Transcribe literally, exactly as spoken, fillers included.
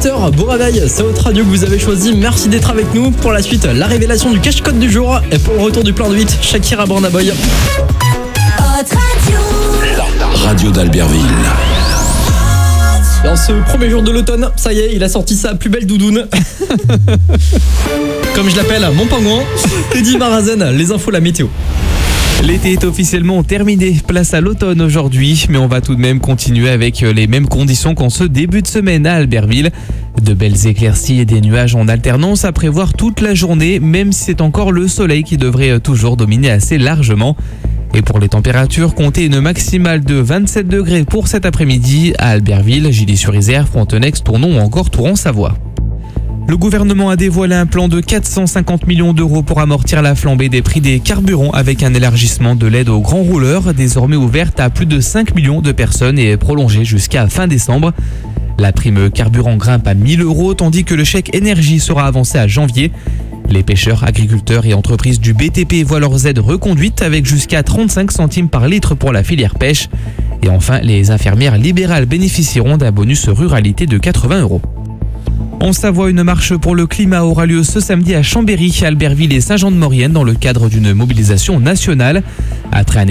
huit heures, beau réveil, c'est votre radio que vous avez choisi. Merci d'être avec nous. Pour la suite, la révélation du cache-code du jour. Et pour le retour du plein de huit, Shakira Burna Boy. La radio d'Albertville. Dans ce premier jour de l'automne, ça y est, il a sorti sa plus belle doudoune. Comme je l'appelle, mon pingouin. Teddy Marazen, les infos, la météo. L'été est officiellement terminé, place à l'automne aujourd'hui, mais on va tout de même continuer avec les mêmes conditions qu'en ce début de semaine à Albertville. De belles éclaircies et des nuages en alternance à prévoir toute la journée, même si c'est encore le soleil qui devrait toujours dominer assez largement. Et pour les températures, comptez une maximale de vingt-sept degrés pour cet après-midi à Albertville, Gilly-sur-Isère, Frontenex, Tournon ou encore Touron-Savoie. Le gouvernement a dévoilé un plan de quatre cent cinquante millions d'euros pour amortir la flambée des prix des carburants avec un élargissement de l'aide aux grands rouleurs, désormais ouverte à plus de cinq millions de personnes et prolongée jusqu'à fin décembre. La prime carburant grimpe à mille euros, tandis que le chèque énergie sera avancé à janvier. Les pêcheurs, agriculteurs et entreprises du B T P voient leurs aides reconduites avec jusqu'à trente-cinq centimes par litre pour la filière pêche. Et enfin, les infirmières libérales bénéficieront d'un bonus ruralité de quatre-vingts euros. En Savoie, une marche pour le climat aura lieu ce samedi à Chambéry, Albertville et Saint-Jean-de-Maurienne dans le cadre d'une mobilisation nationale. Après un